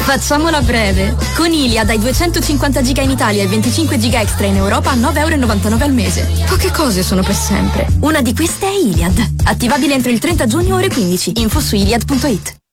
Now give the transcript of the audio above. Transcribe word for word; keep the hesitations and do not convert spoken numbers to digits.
Facciamola breve. Con Iliad hai duecentocinquanta giga in Italia e venticinque giga extra in Europa a nove e novantanove euro al mese. Poche cose sono per sempre. Una di queste è Iliad. Attivabile entro il trenta giugno ore quindici. Info su iliad punto it.